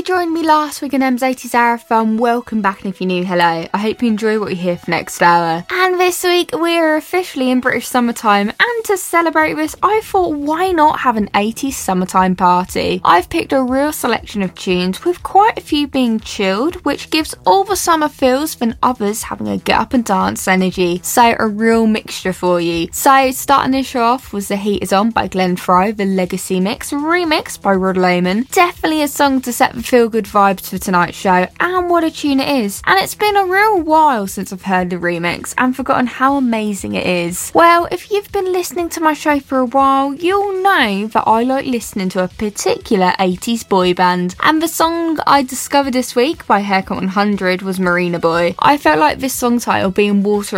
joined me last week on M's 80s Marathon, welcome back, and if you're new, hello. I hope you enjoy what you hear for next hour. And this week we are officially in British summertime, and to celebrate this, I thought why not have an 80s summertime party? I've picked a real selection of tunes, with quite a few being chilled, which gives all the summer feels, then others having a get up and dance energy. So a real mixture for you. So starting this show off was The Heat Is On by Glenn Frey, the Legacy Mix, remixed by Rod Layman. Definitely a song to set the feel-good vibes for tonight's show, and what a tune it is. And it's been a real while since I've heard the remix and forgotten how amazing it is. Well, if you've been listening to my show for a while, you'll know that I like listening to a particular 80s boy band, and the song I discovered this week by Haircut 100 was Marina Boy. I felt like this song title, being water